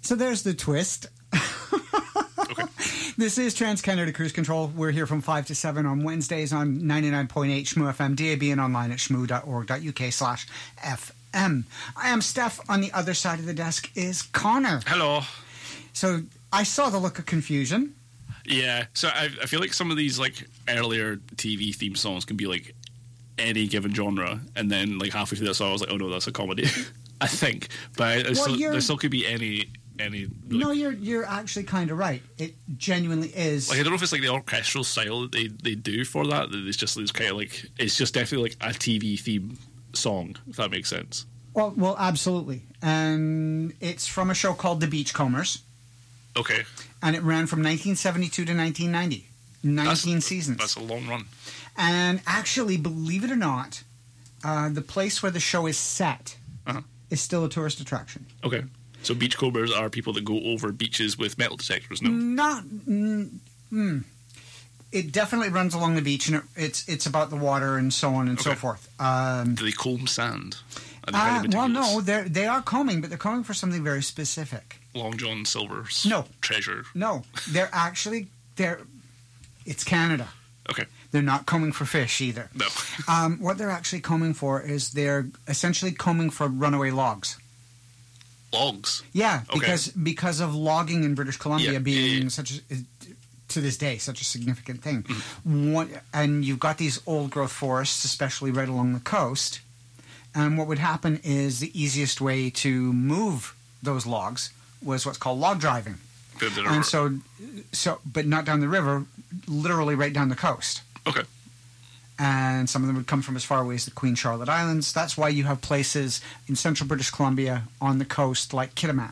So there's the twist. Okay. This is Trans-Canada Cruise Control. We're here from 5 to 7 on Wednesdays on 99.8 Shmoo FM, DAB, and online at shmoo.org.uk/FM. I am Steph. On the other side of the desk is Connor. Hello. So I saw the look of confusion. Yeah, so I feel like some of these like earlier TV theme songs can be like any given genre, and then like halfway through that song I was like, oh no, that's a comedy. I think, but there still could be any. Like, no, you're actually kind of right. It genuinely is. Like I don't know if it's like the orchestral style that they do for that. It's just kind of like it's just definitely like a TV theme song, if that makes sense. Well, absolutely. And it's from a show called The Beachcombers. Okay. And it ran from 1972 to 1990. 19 seasons. That's a long run. And actually, believe it or not, the place where the show is set is still a tourist attraction. Okay. So beachcombers are people that go over beaches with metal detectors, no? It definitely runs along the beach, and it's about the water and so on and so forth. Do they comb sand? Well, no, they are combing, but they're combing for something very specific. Long John Silver's treasure. No, they're it's Canada. Okay. They're not combing for fish either. No. What they're actually combing for is they're essentially combing for runaway logs. Logs? Yeah, because of logging in British Columbia being such to this day such a significant thing. And you've got these old growth forests, especially right along the coast. And what would happen is the easiest way to move those logs was what's called log driving. And so, but not down the river, literally right down the coast. Okay. And some of them would come from as far away as the Queen Charlotte Islands. That's why you have places in central British Columbia on the coast like Kitimat,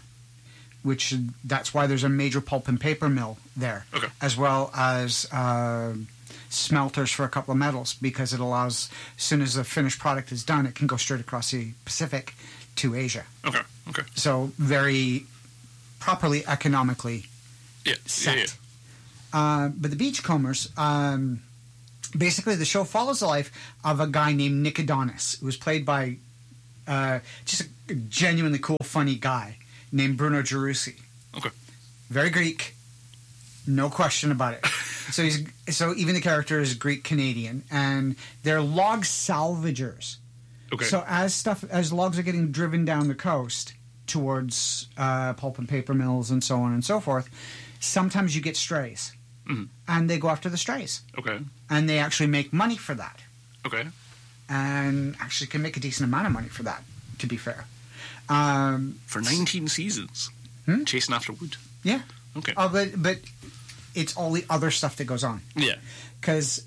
that's why there's a major pulp and paper mill there, as well as smelters for a couple of metals, because it allows, as soon as the finished product is done, it can go straight across the Pacific to Asia. Okay. So very properly economically set. But the Beachcombers... basically, the show follows the life of a guy named Nick Adonis, who was played by just a genuinely cool, funny guy named Bruno Gerussi. Okay. Very Greek, no question about it. So even the character is Greek-Canadian, and they're log salvagers. Okay. So as logs are getting driven down the coast towards pulp and paper mills and so on and so forth, sometimes you get strays. Mm-hmm. And they go after the strays. Okay. And they actually make money for that. Okay. And actually can make a decent amount of money for that, to be fair. For 19 seasons? Chasing after wood? Yeah. Okay. But it's all the other stuff that goes on. Yeah. Because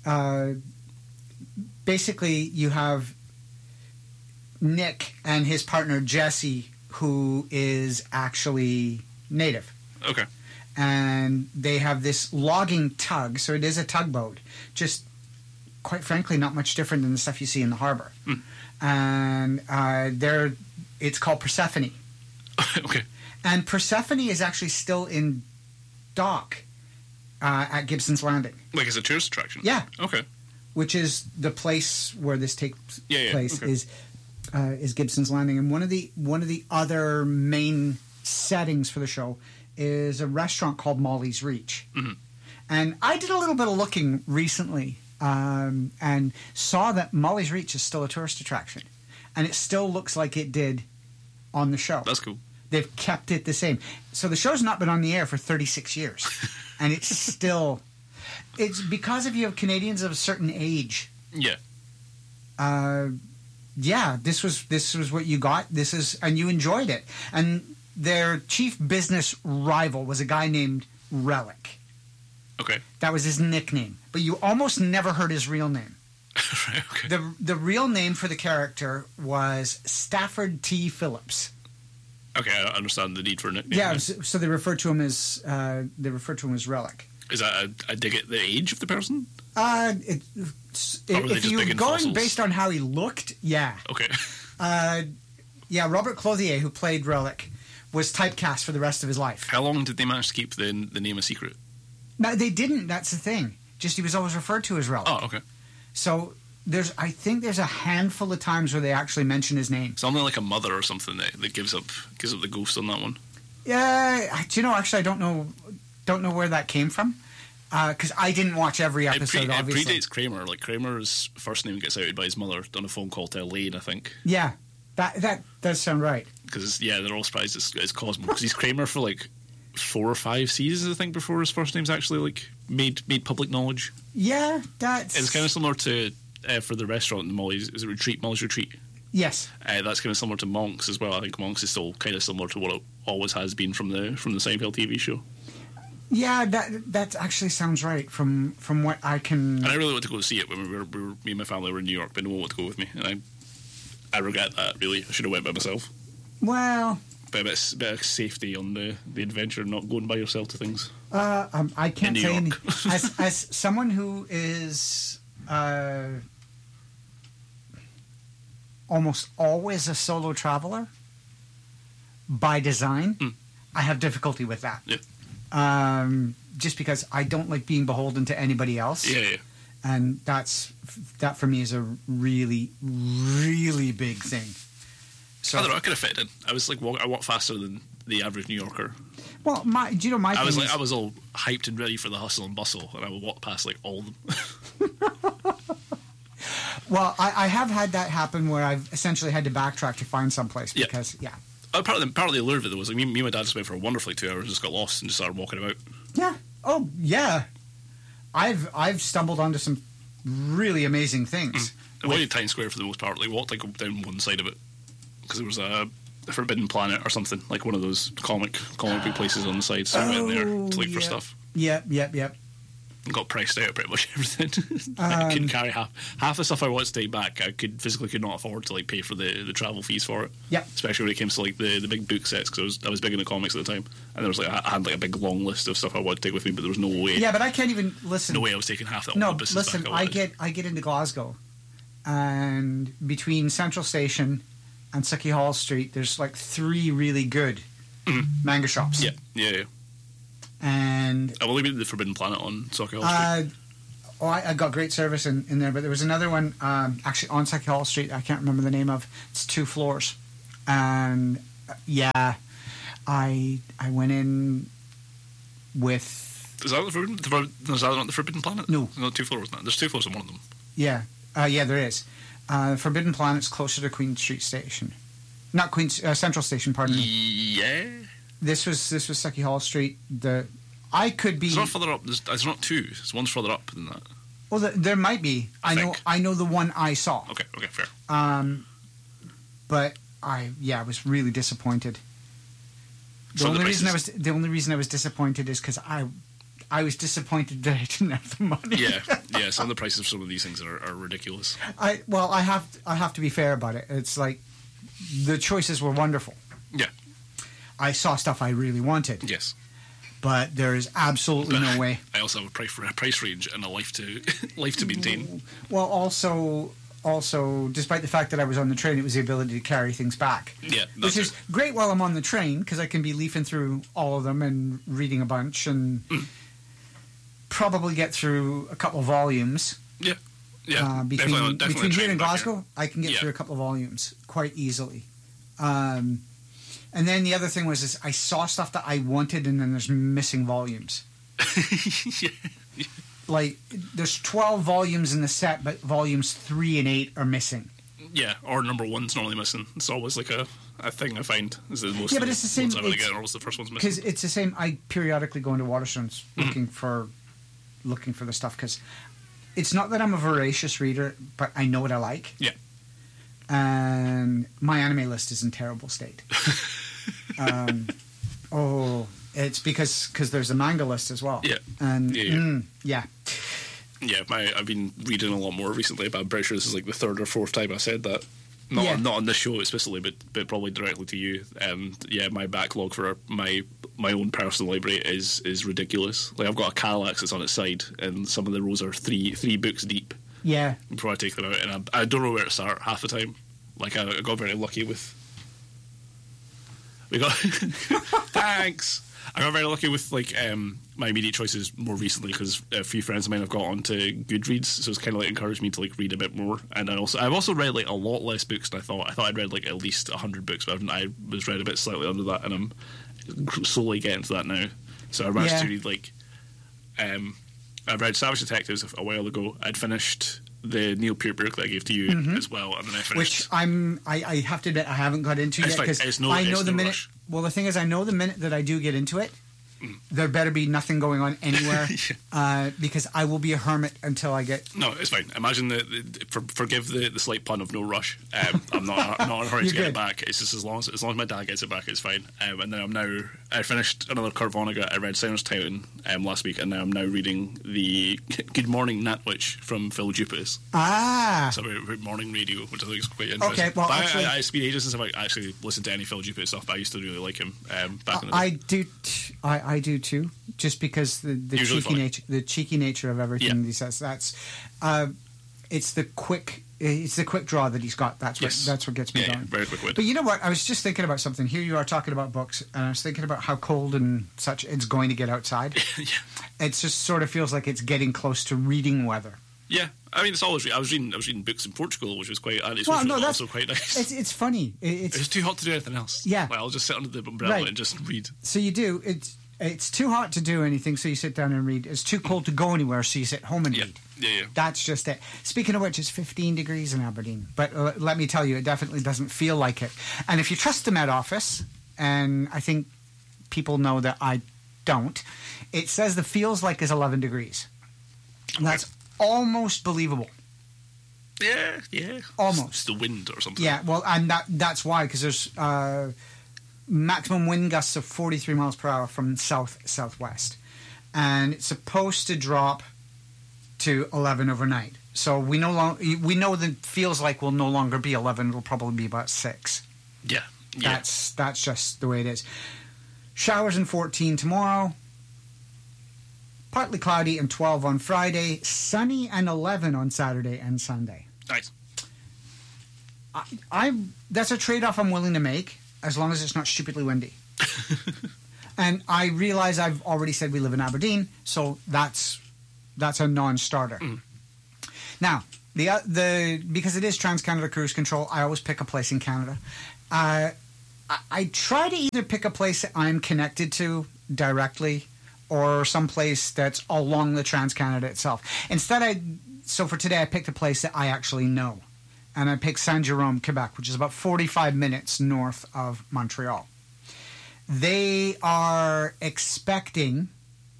basically you have Nick and his partner Jesse, who is actually native. Okay. And they have this logging tug, so it is a tugboat, just quite frankly not much different than the stuff you see in the harbor. And it's called Persephone. Okay. And Persephone is actually still in dock at Gibson's Landing. Like as a tourist attraction? Yeah. Okay. Which is the place where this takes place, is Gibson's Landing. And one of the other main settings for the show is a restaurant called Molly's Reach. Mm-hmm. And I did a little bit of looking recently and saw that Molly's Reach is still a tourist attraction. And it still looks like it did on the show. That's cool. They've kept it the same. So the show's not been on the air for 36 years. And it's still... It's because if you have Canadians of a certain age... Yeah. This was what you got. And you enjoyed it. And... Their chief business rival was a guy named Relic. Okay. That was his nickname. But you almost never heard his real name. Okay. The real name for the character was Stafford T. Phillips. Okay, I understand the need for a nickname. Yeah, so they refer to him as Relic. Is that a dig at the age of the person? If you're going based on how he looked, yeah. Okay. Robert Clothier, who played Relic, was typecast for the rest of his life. How long did they manage to keep the name a secret? No, they didn't. That's the thing. Just he was always referred to as Relic. Oh, okay. So I think there's a handful of times where they actually mention his name. It's only like a mother or something that gives up the ghost on that one. Yeah, do you know? Actually, I don't know where that came from. Because I didn't watch every episode, obviously. It predates Kramer. Like, Kramer's first name gets outed by his mother on a phone call to Elaine, I think. Yeah, that does sound right. Because, they're all surprised it's Cosmo. Because he's Kramer for, like, 4 or 5 seasons, I think, before his first name's actually, like, made public knowledge. Yeah, that's... It's kind of similar to, for the restaurant in Molly's, is it Molly's Retreat? Yes. That's kind of similar to Monks as well. I think Monks is still kind of similar to what it always has been from the Seinfeld TV show. Yeah, that actually sounds right from what I can... And I really want to go see it when me and my family were in New York, but no one wanted to go with me. And I regret that, really. I should have went by myself. Well... But a bit of safety on the adventure, not going by yourself to things. I can't say any... as someone who is almost always a solo traveler, by design, I have difficulty with that. Yeah. Just because I don't like being beholden to anybody else. Yeah. And that for me is a really, really big thing. So I don't know, I could have fit in. I was like, I walk faster than the average New Yorker. Well, I was all hyped and ready for the hustle and bustle, and I would walk past like all of them. Well, I have had that happen where I've essentially had to backtrack to find someplace because, Part of the allure of it was like me and my dad just went for a wonderful 2 hours, just got lost and just started walking about. Yeah. Oh, yeah. I've stumbled onto some really amazing things. I went to Times Square for the most part. Like walked like down one side of it because there was a Forbidden Planet or something, like one of those comic book places on the side. So I went there to look for stuff. Yep. And got priced out of pretty much everything. I couldn't carry half the stuff I wanted to take back. I could not afford to like pay for the travel fees for it. Yeah, especially when it came to like the big book sets, because I was big into comics at the time, and there was like I had like a big long list of stuff I wanted to take with me, but there was no way. Yeah, but I can't even listen. No way I was taking half that. No, listen. I get into Glasgow, and between Central Station and Sucky Hall Street, there's like 3 really good manga shops. Yeah. And I've only been to the Forbidden Planet on Sucky Hall Street. I got great service in there, but there was another one actually on Sucky Hall Street. I can't remember the name of. It's 2 floors, and I went in with. Is that not the Forbidden Planet? No, not 2 floors. No. There's 2 floors in one of them. Yeah, there is. Forbidden Planet's closer to Queen Street Station, not Central Station. Pardon me. Yeah. This was Sucky Hall Street. I could be. It's not further up. There's not 2. There's one's further up than that. Well, there might be. I know the one I saw. Okay, fair. But I was really disappointed. The only reason I was disappointed is because I was disappointed that I didn't have the money. Yeah. Some of the prices of some of these things are ridiculous. I have to be fair about it. It's like the choices were wonderful. Yeah. I saw stuff I really wanted. Yes. But there is absolutely no way. I also have a price range and a life to maintain. Well, also, despite the fact that I was on the train, it was the ability to carry things back. Yeah, which is great while I'm on the train, because I can be leafing through all of them and reading a bunch and probably get through a couple of volumes. Yeah. Between here and Glasgow, I can get through a couple of volumes quite easily. And then the other thing was I saw stuff that I wanted, and then there's missing volumes. Yeah. Like, there's 12 volumes in the set, but volumes 3 and 8 are missing. Yeah, or number 1's normally missing. It's always like a thing I find. Is the most but it's the same. Always the first one's missing. Because it's the same. I periodically go into Waterstones looking for the stuff, because it's not that I'm a voracious reader, but I know what I like. Yeah. And my anime list is in terrible state. It's because there's a manga list as well. Yeah. And yeah. I've been reading a lot more recently, but I'm pretty sure this is like the 3rd or 4th time I said that. Not on this show explicitly, but probably directly to you. And my backlog for my own personal library is ridiculous. Like, I've got a Calax that's on its side, and some of the rows are three books deep. Yeah. Before I take them out, and I don't know where to start half the time. Like, I got very lucky with. Thanks. I got very lucky with like my immediate choices more recently, because a few friends of mine have got onto Goodreads, so it's kind of like encouraged me to like read a bit more. And I've also read like a lot less books than I thought. I thought I'd read like at least 100 books, but I was read a bit slightly under that, and I'm slowly getting to that now. So I managed to read like I read Savage Detectives a while ago. I'd finished the Neil Peart book that I gave to you as well, and then I finished. Which I have to admit I haven't got into yet because I know the minute. Rush. Well, the thing is, I know the minute that I do get into it, there better be nothing going on anywhere because I will be a hermit until I get. No, it's fine. Imagine forgive the slight pun of no rush. I'm not in a hurry to get it back. It's just as long as my dad gets it back, it's fine. And then I finished another Kurt Vonnegut. I read Simon's Town last week, and now I'm now reading the Good Morning Nantwich from Phil Dupas. So about morning radio, which I think is quite interesting. Okay, well, it's been ages since I've actually listened to any Phil Dupas stuff, but I used to really like him back in the day. I do too, just because the cheeky nature of everything he says. That's it's the quick draw that he's got. That's what gets me going. Very quick wit. But you know what? I was just thinking about something. Here you are talking about books, and I was thinking about how cold and such it's going to get outside. It just sort of feels like it's getting close to reading weather. Yeah, I mean, it's always. I was reading books in Portugal, which was quite. Also quite nice. It's funny. It's too hot to do anything else. Yeah, like, I'll just sit under the umbrella and just read. So you do. It's too hot to do anything, so you sit down and read. It's too cold to go anywhere, so you sit home and read. Yeah. That's just it. Speaking of which, it's 15 degrees in Aberdeen. But let me tell you, it definitely doesn't feel like it. And if you trust the Met Office, and I think people know that I don't, it says the feels like is 11 degrees. Okay. That's almost believable. Yeah. Almost. It's the wind or something. Yeah, well, and that's why, because there's maximum wind gusts of 43 miles per hour from south-southwest. And it's supposed to drop to 11 overnight. So we know that feels like will no longer be 11. It'll probably be about 6. Yeah. That's just the way it is. Showers and 14 tomorrow. Partly cloudy and 12 on Friday. Sunny and 11 on Saturday and Sunday. Nice. That's a trade-off I'm willing to make, as long as it's not stupidly windy. And I realize I've already said we live in Aberdeen, so that's a non-starter. Now, because it is Trans-Canada Cruise Control, I always pick a place in Canada. I try to either pick a place that I'm connected to directly or some place that's along the Trans-Canada itself. So for today, I picked a place that I actually know. And I picked Saint-Jérôme, Quebec, which is about 45 minutes north of Montreal. They are expecting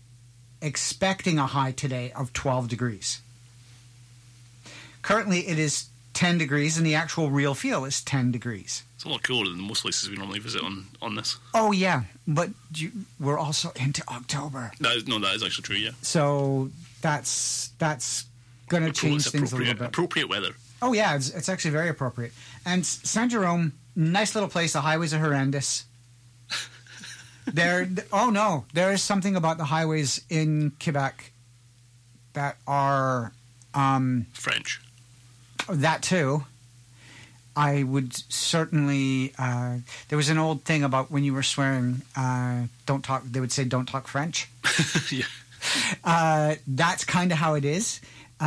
a high today of 12 degrees. Currently, it is 10 degrees, and the actual real feel is 10 degrees. It's a lot cooler than most places we normally visit on this. Oh, yeah, but we're also into October. That is actually true, yeah. So that's going to change things a little bit. Appropriate weather. Oh, yeah, it's actually very appropriate. And Saint-Jérôme, nice little place. The highways are horrendous. There is something about the highways in Quebec that are... French. That too. I would certainly... there was an old thing about when you were swearing, they would say, don't talk French. Yeah. That's kind of how it is.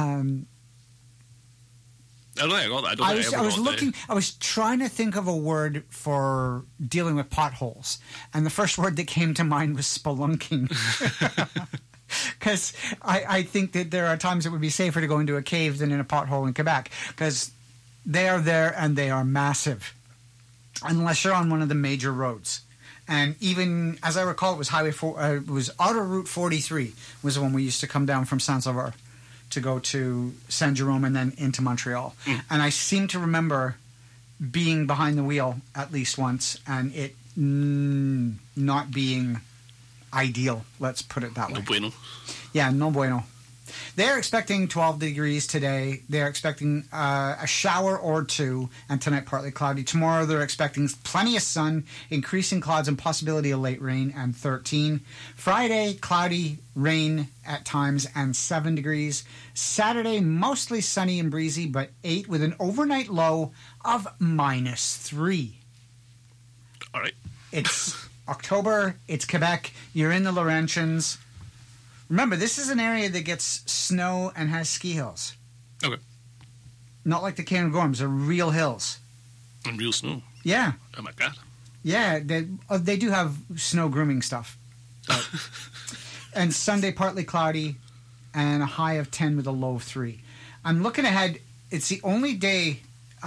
I was trying to think of a word for dealing with potholes, and the first word that came to mind was spelunking. Because I think that there are times it would be safer to go into a cave than in a pothole in Quebec, because they are there and they are massive, unless you're on one of the major roads. And even, as I recall, it was it was Outer Route 43 was the one we used to come down from Saint-Sauveur to go to Saint-Jérôme and then into Montreal. And I seem to remember being behind the wheel at least once and it not being ideal, let's put it that way. No bueno. Yeah, no bueno. They're expecting 12 degrees today. They're expecting a shower or two, and tonight partly cloudy. Tomorrow they're expecting plenty of sun, increasing clouds and possibility of late rain, and 13. Friday, cloudy, rain at times, and 7 degrees. Saturday, mostly sunny and breezy, but 8 with an overnight low of -3. All right. It's October. It's Quebec. You're in the Laurentians. Remember, this is an area that gets snow and has ski hills. Okay. Not like the Cairngorms, they're real hills. And real snow. Yeah. Oh my God. Yeah, they do have snow grooming stuff. But, and Sunday, partly cloudy, and a high of 10 with a low of 3. I'm looking ahead. It's the only day...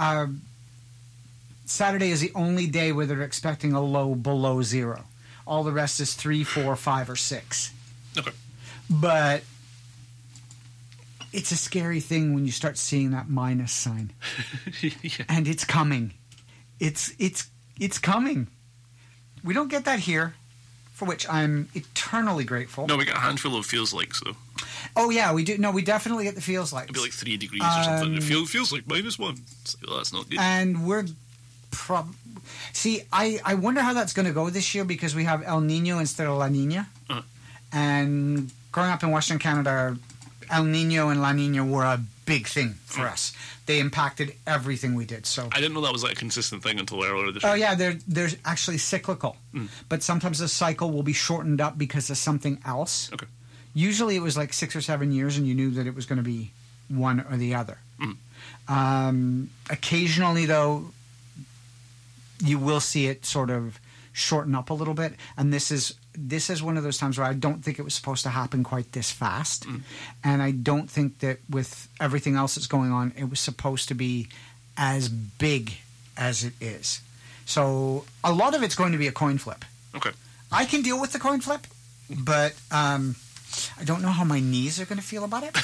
Saturday is the only day where they're expecting a low below 0. All the rest is 3, 4, 5, or 6. Okay. But it's a scary thing when you start seeing that minus sign. Yeah. And it's coming. It's coming. We don't get that here, for which I'm eternally grateful. No, we got a handful of feels like, so. Oh, yeah, we do. No, we definitely get the feels like. It'd be like 3 degrees or something. It feels like -1. It's like, well, that's not good. And we're... See, I wonder how that's going to go this year because we have El Nino instead of La Nina. Uh-huh. And growing up in Western Canada, El Nino and La Nina were a big thing for us. They impacted everything we did. So I didn't know that was like a consistent thing until earlier this year. Oh, yeah, they're actually cyclical. But sometimes the cycle will be shortened up because of something else. Okay. Usually it was like 6 or 7 years and you knew that it was going to be one or the other. Occasionally, though, you will see it sort of shorten up a little bit, and this is one of those times where I don't think it was supposed to happen quite this fast, and I don't think that with everything else that's going on, it was supposed to be as big as it is. So a lot of it's going to be a coin flip. Okay. I can deal with the coin flip, but I don't know how my knees are going to feel about it.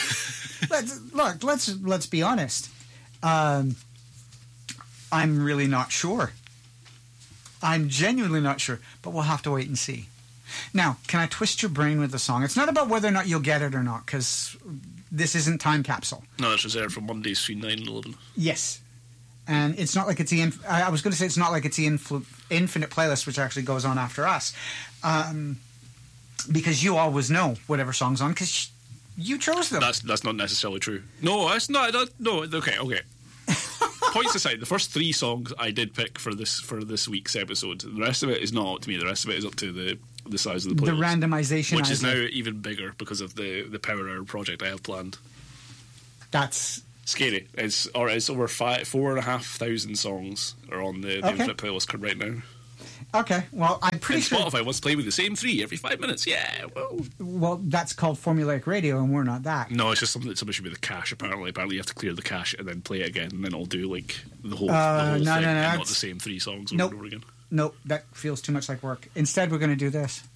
Let's be honest. I'm really not sure. I'm genuinely not sure, but we'll have to wait and see. Now, can I twist your brain with the song? It's not about whether or not you'll get it or not, because this isn't Time Capsule. No, it's reserved for Mondays between 9 and 11. Yes. And it's not like it's the... I was going to say it's not like it's the infinite playlist, which actually goes on after us. Because you always know whatever song's on, because you chose them. That's not necessarily true. No, that's not... No, okay. Points aside, the first 3 songs I did pick for this week's episode. The rest of it is not up to me. The rest of it is up to the size of the playlist. The randomization, which is now even bigger because of the Power Hour project I have planned. That's scary. It's over 4,500 songs are on the Infinite playlist right now. Okay, well, I'm pretty sure... Spotify wants to play with the same 3 every 5 minutes. Yeah, whoa. Well, that's called formulaic radio, and we're not that. No, it's just something that somebody should be the cache, apparently. Apparently you have to clear the cache and then play it again, and then it'll do, like, the whole thing, and not the same 3 songs over and over again. Nope, that feels too much like work. Instead, we're going to do this.